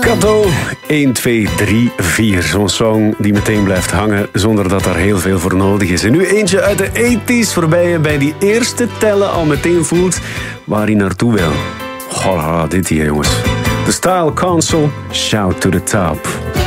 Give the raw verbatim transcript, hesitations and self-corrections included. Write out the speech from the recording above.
Kato, één, twee, drie, vier. Zo'n song die meteen blijft hangen zonder dat er heel veel voor nodig is. En nu eentje uit de tachtiger waarbij je bij die eerste tellen al meteen voelt waar hij naartoe wil. Goh, dit hier jongens. De Style Council, Shout to the Top.